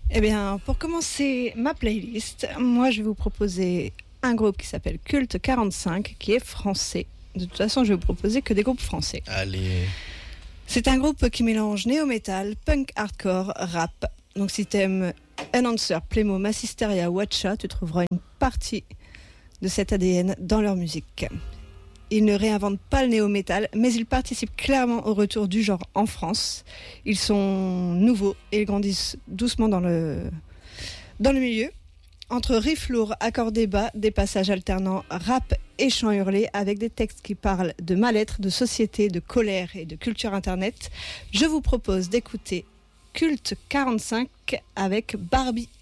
Eh bien, pour commencer ma playlist, moi je vais vous proposer un groupe qui s'appelle Culte 45, qui est français. De toute façon, je vais vous proposer que des groupes français. Allez. C'est un groupe qui mélange néo-metal, punk hardcore, rap. Donc si t'aimes Enhancer, Playmo, Massisteria, Watcha, tu trouveras une partie de cet ADN dans leur musique. Ils ne réinventent pas le néo-metal, mais ils participent clairement au retour du genre en France. Ils sont nouveaux et ils grandissent doucement dans le milieu. Entre riffs lourds, accordés bas, des passages alternants, rap et chants hurlés, avec des textes qui parlent de mal-être, de société, de colère et de culture internet, je vous propose d'écouter Culte 45 avec Barbie.